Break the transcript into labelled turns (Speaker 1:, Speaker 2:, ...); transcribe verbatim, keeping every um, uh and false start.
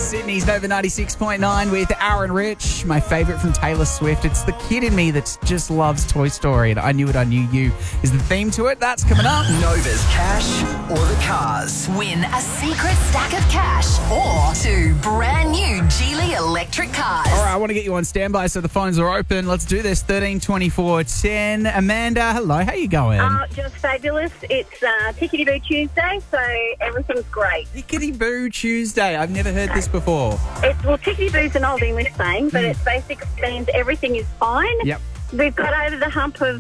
Speaker 1: Sydney's Nova ninety-six point nine with Aaron Rich, my favourite from Taylor Swift. It's the kid in me that just loves Toy Story, and I Knew It, I Knew You is the theme to it. That's coming up.
Speaker 2: Nova's cash or the cars.
Speaker 3: Win a secret stack of cash or two brand new Geely electric cars.
Speaker 1: All right, I want to get you on standby so the phones are open. Let's do this. thirteen twenty-four ten. Amanda, hello. How you going?
Speaker 4: Uh, just fabulous. It's uh, Tickety Boo Tuesday, so everything's great.
Speaker 1: Tickety Boo Tuesday. I've never heard this before.
Speaker 4: It's, well, Tickety Boo's an old English saying, but it basically means everything is fine.
Speaker 1: Yep.
Speaker 4: We've got over the hump of